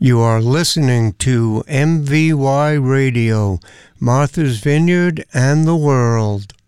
You are listening to MVY Radio, Martha's Vineyard and the World.